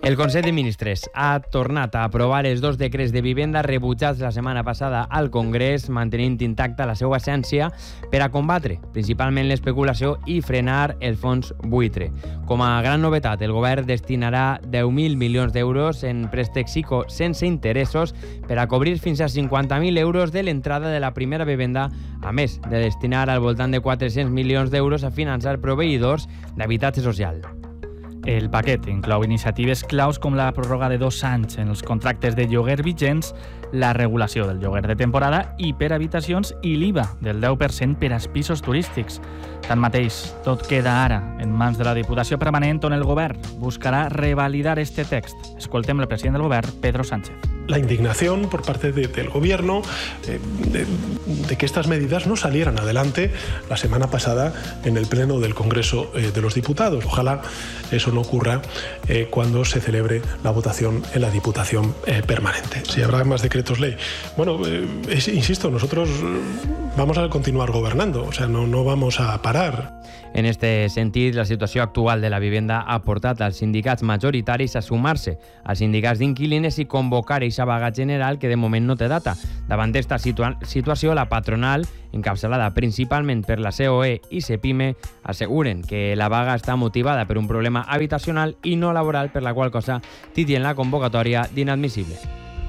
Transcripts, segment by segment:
El Consell de Ministres ha tornat a aprovar els dos decrets de vivenda rebutjats la setmana passada al Congrés, mantenint intacta la seva essència per a combatre principalment l'especulació i frenar el fons buitre. Com a gran novetat, el govern destinarà 10.000 milions d'euros en préstecs ICO sense interessos per a cobrir fins a 50.000 euros de l'entrada de la primera vivenda, a més de destinar al voltant de 400 milions d'euros a finançar proveïdors d'habitatge social. El paquet inclou iniciatives claus com la pròrroga de 2 anys en els contractes de lloguer vigents, la regulació del lloguer de temporada i per habitacions i l'IVA del 10% per als pisos turístics. Tanmateix, tot queda ara en mans de la Diputació Permanent, on el govern buscarà revalidar este text. Escoltem el president del govern, Pedro Sánchez. La indignación por parte del gobierno de que estas medidas no salieran adelante la semana pasada en el pleno del Congreso de los Diputados. Ojalá eso no ocurra cuando se celebre la votación en la Diputación Permanente. Si habrá más decretos ley. Bueno, insisto, nosotros vamos a continuar gobernando, o sea, no vamos a parar. En este sentit, la situació actual de la vivenda ha portat als sindicats majoritaris a sumar-se als sindicats d'inquilines i convocar eixa vaga general que de moment no té data. Davant d'esta situació, la patronal, encapçalada principalment per la COE i CEPIME, asseguren que la vaga està motivada per un problema habitacional i no laboral, per la qual cosa titllen la convocatòria d'inadmissible.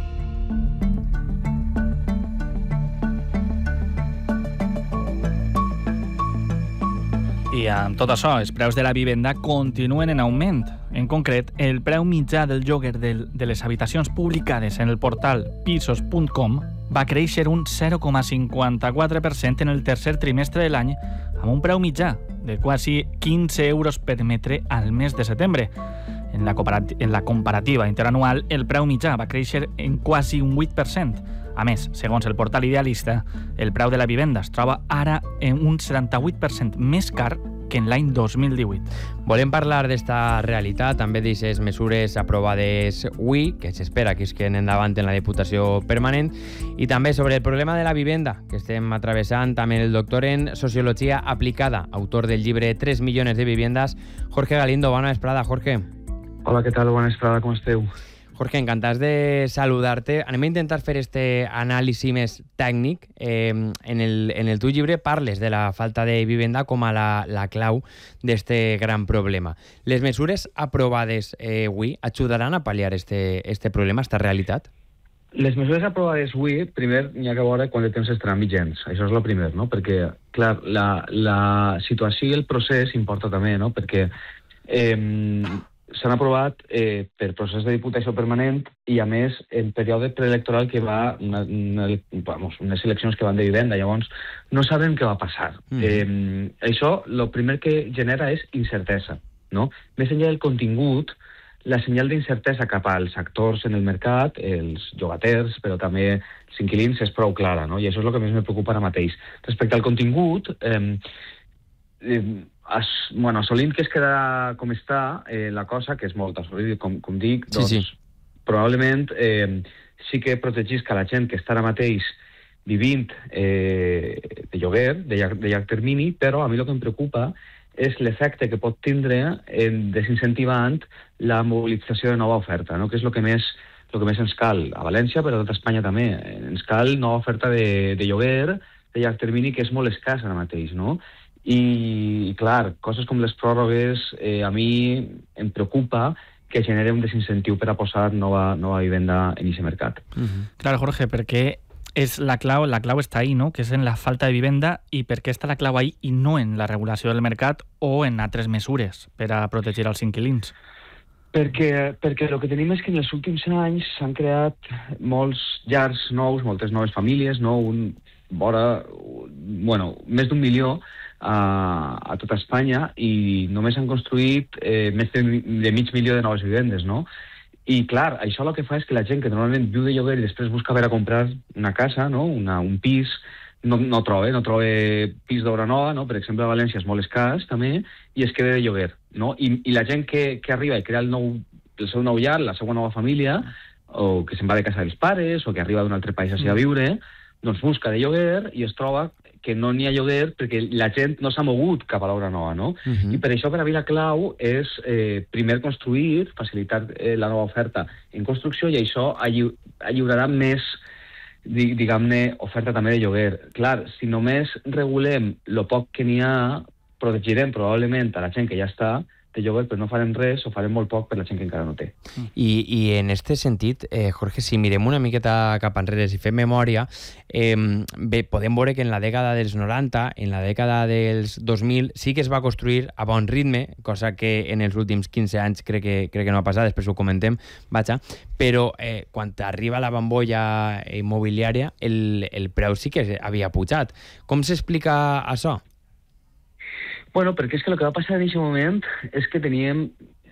I amb tot això, els preus de la vivenda continuen en augment. En concret, el preu mitjà del lloguer de les habitacions publicades en el portal pisos.com va créixer un 0,54% en el tercer trimestre de l'any, amb un preu mitjà de quasi 15 euros per metre al mes de setembre. En la comparativa interanual, el preu mitjà va créixer en quasi un 8%. A més, segons el portal Idealista, el preu de la vivenda es troba ara en un 78% més car que en l'any 2018. Volem parlar d'esta realitat, també d'aquestes mesures aprovades avui, que s'espera que isquen endavant en la Diputació Permanent, i també sobre el problema de la vivenda que estem atravessant amb el doctor en Sociologia Aplicada, autor del llibre 3 millones de viviendas, Jorge Galindo. Bona vesprada, Jorge. Hola, què tal? Bona vesprada, com esteu? Jorge, encantats de saludar-te. Anem a intentar fer este anàlisi més tècnic. En el teu llibre parles de la falta de vivenda com a la clau d'este gran problema. Les mesures aprovades avui ajudaran a pal·liar este problema, esta realitat? Les mesures aprovades avui, primer, n'hi ha que veure quant de temps estaran vigents. Això és el primer, no? Perquè, clar, la situació i el procés importa també, no? Perquè s'han aprovat per procés de Diputació Permanent i, a més, en període preelectoral que va unes eleccions que van de vivenda. Llavors, no sabem què va passar. Això, el primer que genera és incertesa, no? Més enllà del contingut, la senyal d'incertesa cap als actors en el mercat, els llogaters, però també els inquilins, és prou clara, no? I això és el que més me preocupa ara mateix. Respecte al contingut, assolint que es quedarà com està la cosa, que és molt assolida, com dic, doncs sí. Probablement sí que protegisca la gent que està ara mateix vivint de lloguer, de llarg termini, però a mi el que em preocupa és l'efecte que pot tindre en desincentivant la mobilització de nova oferta, no? Que és el que més ens cal a València, però a tota Espanya també. Ens cal nova oferta de lloguer de llarg termini, que és molt escàs ara mateix, no? I, clar, coses com les pròrrogues a mi em preocupa que genera un desincentiu per a posar nova vivenda en aquest mercat. Claro, Jorge, perquè és la clau està ahí, no? Que és en la falta de vivenda, i per què està la clau ahí i no en la regulació del mercat o en altres mesures per a protegir els inquilins? Perquè el que tenim és que en els últims anys s'han creat molts llars nous, moltes noves famílies, no? Més d'1 milió a tota Espanya, i només s'han construït més de 500.000 de noves vivendes, no? I, clar, això el que fa és que la gent que normalment viu de lloguer i després busca per a comprar una casa, no? Un pis, no troba pis d'obra nova, no? Per exemple, a València és molt escàs, també, i es queda de lloguer, no? I la gent que arriba i crea el seu nou llar, la seva nova família, o que se'n va de casa dels pares, o que arriba d'un altre país a viure, doncs busca de lloguer i es troba que no n'hi ha lloguer perquè la gent no s'ha mogut cap a l'obra nova, no? I per això per a mi la clau és primer construir, facilitar la nova oferta en construcció, i això lliurarà més, diguem-ne, oferta també de lloguer. Clar, si només regulem el poc que n'hi ha, protegirem probablement a la gent que ja està de lloguer, però no farem res o farem molt poc per la gent que encara no té. I en aquest sentit, Jorge, si mirem una miqueta cap enrere, si fem memòria, bé, podem veure que en la dècada dels 90, en la dècada dels 2000, sí que es va construir a bon ritme, cosa que en els últims 15 anys crec que no ha passat, després ho comentem, vaja, però quan arriba la bombolla immobiliària, el preu sí que havia pujat. Com s'explica això? Bueno, perquè és que el que va passar en aquest moment és que teníem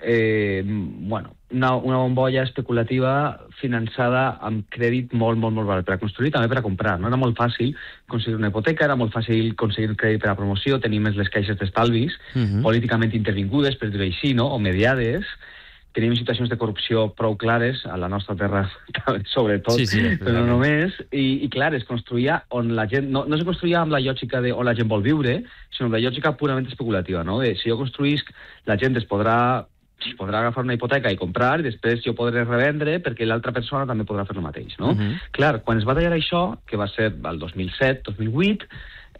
una bombolla especulativa finançada amb crèdit molt barat per a construir, també per a comprar. No era molt fàcil aconseguir una hipoteca, era molt fàcil aconseguir crèdit per a promoció, tenim les caixes d'estalvis políticament intervingudes, per dir-ho així, no? O mediades. Tenim situacions de corrupció prou clares a la nostra terra, sobretot, però no només. I clar, es construïa on la gent... No se construïa amb la lògica on la gent vol viure, sinó amb la lògica purament especulativa, no? Si jo construïsc, la gent es podrà agafar una hipoteca i comprar, i després jo podré revendre perquè l'altra persona també podrà fer el mateix, no? Clar, quan es va tallar això, que va ser el 2007-2008,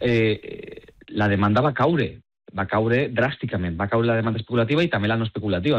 la demanda va caure dràsticament. Va caure la demanda especulativa i també la no especulativa.